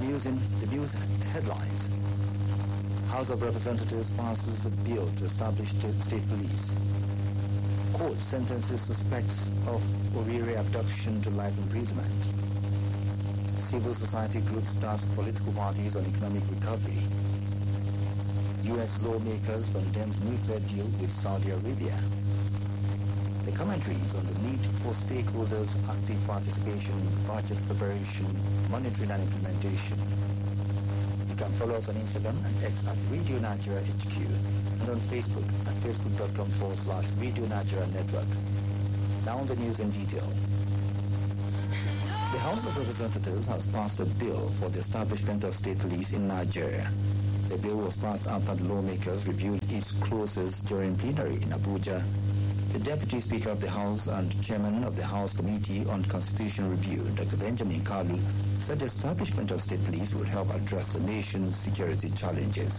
The news headlines. House of Representatives passes a bill to establish state police. Court sentences suspects of Orire abduction to life imprisonment. Civil society groups task political parties on economic recovery. U.S. lawmakers condemns nuclear deal with Saudi Arabia. The commentaries on the need for stakeholders' active participation in budget preparation, monitoring and implementation. You can follow us on Instagram and X at Radio Nigeria HQ and on Facebook at facebook.com/Radio Nigeria Network. Now the news in detail. The House of Representatives has passed a bill for the establishment of state police in Nigeria. The bill was passed after the lawmakers reviewed its clauses during plenary in Abuja. The Deputy Speaker of the House and Chairman of the House Committee on Constitution Review, Dr. Benjamin Kalu, said the establishment of state police would help address the nation's security challenges.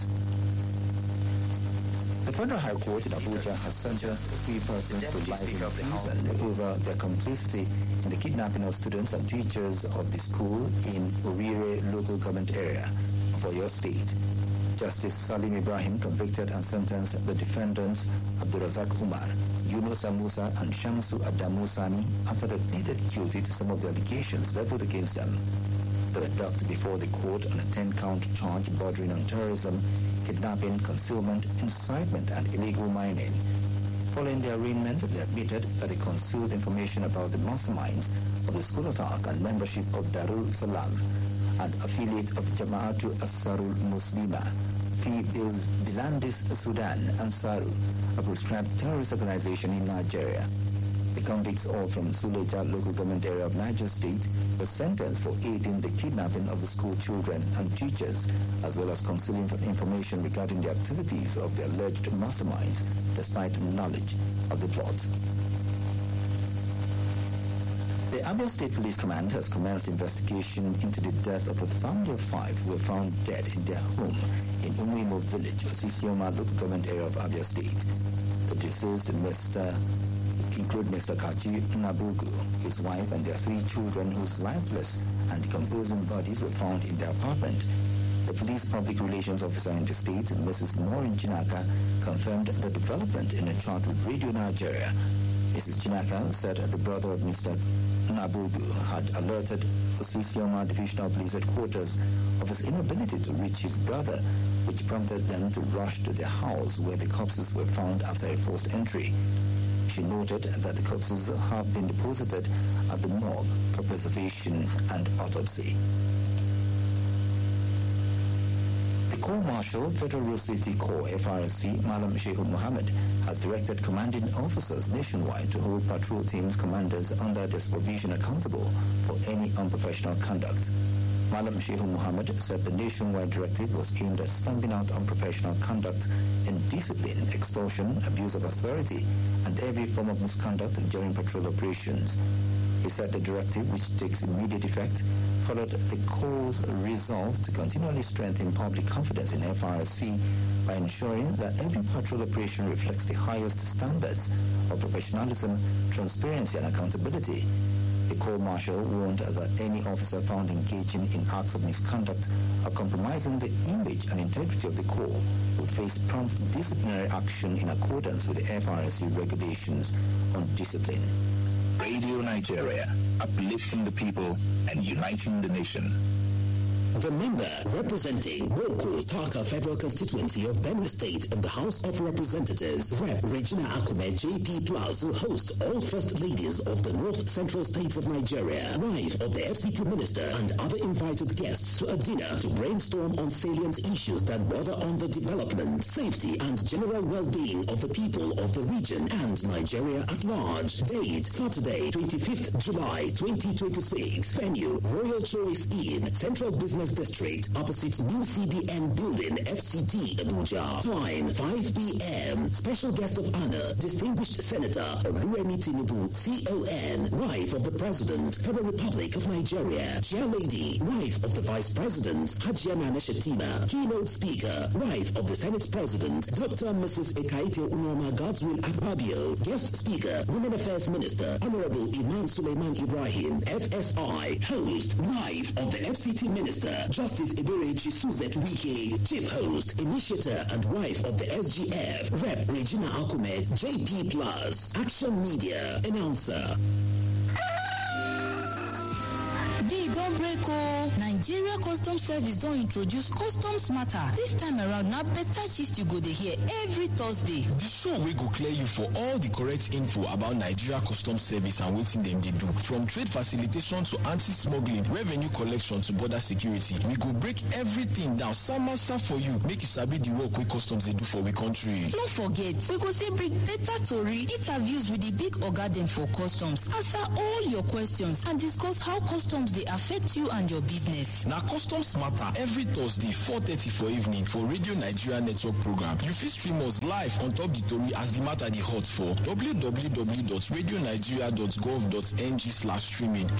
The Federal High Court in Abuja has sentenced 3 persons to life in prison over their complicity in the kidnapping of students and teachers of the school in Orire local government area of Oyo State. Justice Salim Ibrahim convicted and sentenced the defendants Abdurazak Umar, Yunusa Musa and Shamsu Adamu Sani after they pleaded guilty to some of the allegations leveled against them. They were docked before the court on a 10-count charge bordering on terrorism, kidnapping, concealment, incitement and illegal mining. Following the arraignment, they admitted that they concealed information about the masterminds of the school attack and membership of Darul Salam, an affiliate of Jama'atu Ansarul Muslima, Fi Bilandis Sudan Ansaru, a proscribed terrorist organization in Nigeria. The convicts, all from Suleja local government area of Niger State, were sentenced for aiding the kidnapping of the school children and teachers, as well as concealing information regarding the activities of the alleged masterminds, despite knowledge of the plot. The Abia State Police Command has commenced investigation into the death of a family of 5 who were found dead in their home in Umuimo village, Osisioma local government area of Abia State. The deceased include Mr. Kachi Nabugu, his wife and their 3 children whose lifeless and decomposing bodies were found in their apartment. The police public relations officer in the state, Mrs. Maureen Chinaka, confirmed the development in a chat with Radio Nigeria. Mrs. Chinaka said the brother of Mr. Nabugu had alerted Osisioma Divisional Police Headquarters of his inability to reach his brother, which prompted them to rush to their house where the corpses were found after a forced entry. She noted that the corpses have been deposited at the morgue for preservation and autopsy. The Corps Marshal, Federal Road Safety Corps, FRSC, Malam Sheikh Mohammed, has directed commanding officers nationwide to hold patrol teams commanders under their supervision accountable for any unprofessional conduct. Malam Sheikh Mohammed said the nationwide directive was aimed at stamping out unprofessional conduct in discipline, extortion, abuse of authority, and every form of misconduct during patrol operations. He said the directive, which takes immediate effect, followed the Corps' resolve to continually strengthen public confidence in FRSC by ensuring that every patrol operation reflects the highest standards of professionalism, transparency, and accountability. The Corps Marshal warned that any officer found engaging in acts of misconduct or compromising the image and integrity of the Corps would face prompt disciplinary action in accordance with the FRSC regulations on discipline. Radio Nigeria, uplifting the people and uniting the nation. The member representing Boko Taka Federal Constituency of Benue State in the House of Representatives, Rep. Regina Akume JP Plus, will host all First Ladies of the North Central States of Nigeria, wife of the FCT Minister, and other invited guests to a dinner to brainstorm on salient issues that border on the development, safety, and general well-being of the people of the region and Nigeria at large. Date, Saturday, 25th July 2026. Venue, Royal Choice Inn, Central Business District, opposite new CBN building, FCT, Abuja. Time, 5 p.m. Special guest of honor, distinguished Senator Oluwemi Tinubu, CON, wife of the President, Federal Republic of Nigeria. Chair Lady, wife of the Vice President, Hajia Nana Shetima. Keynote Speaker, wife of the Senate President, Dr. Mrs. Ekaite Unoma Godswill Akpabio. Guest Speaker, Women Affairs Minister, Honorable Imam Suleiman Ibrahim, FSI. Host, wife of the FCT Minister, Announcer, Justice Eberechi Suzette Wike. Chief Host, Initiator and wife of the SGF, Rep. Regina Akume, JP Plus. Action Media. Announcer. Don't break Nigeria Customs Service don't introduce Customs Matter. This time around, now better gist you go to hear every Thursday. The show will go clear you for all the correct info about Nigeria Customs Service and what them they do. From trade facilitation to anti-smuggling, revenue collection to border security. We go break everything down. Samasa for you. Make you sabi the work we customs they do for we country. Don't forget, we go say bring better story, interviews with the big organ for customs. Answer all your questions and discuss how customs they affect you and your business. Now Customs Matter every Thursday 4:30 for evening for Radio Nigeria Network program. You fit stream us live on top the story as the matter the hot for www.radionigeria.gov.ng/streaming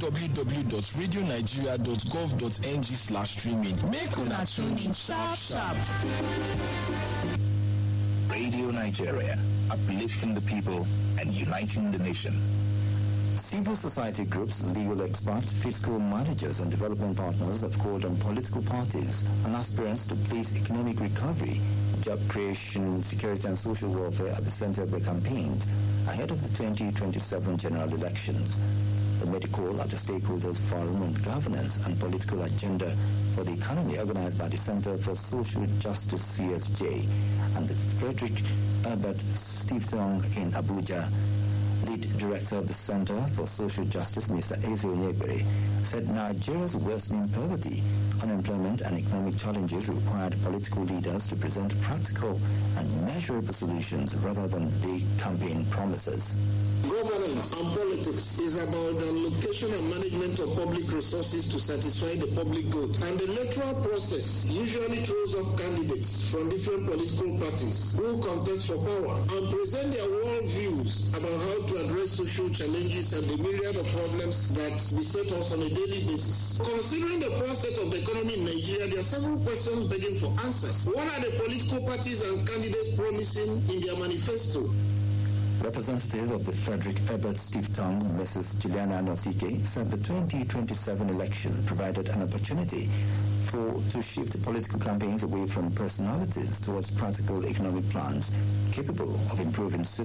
www.radionigeria.gov.ng/streaming. Make una tune in sharp. Radio Nigeria, uplifting the people and uniting the nation. Civil society groups, legal experts, fiscal managers and development partners have called on political parties and aspirants to place economic recovery, job creation, security and social welfare at the center of their campaigns ahead of the 2027 general elections. The medical at the Stakeholders Forum on Governance and Political Agenda for the Economy, organized by the Center for Social Justice CSJ and the Frederick Herbert Stiftung in Abuja. Lead Director of the Center for Social Justice, Mr. Eze Onyegbere, said Nigeria's worsening poverty, unemployment and economic challenges required political leaders to present practical and measurable solutions rather than big campaign promises. Governance and politics is about the allocation and management of public resources to satisfy the public good. And the electoral process usually throws up candidates from different political parties who contest for power and present their world views about how to address social challenges and the myriad of problems that beset us on a daily basis. Considering the poor state of the economy in Nigeria, there are several questions begging for answers. What are the political parties and candidates promising in their manifesto? Representative of the Frederick Herbert Stiftung, Mrs. Juliana Nosike, said the 2027 election provided an opportunity to shift political campaigns away from personalities towards practical economic plans capable of improving citizens.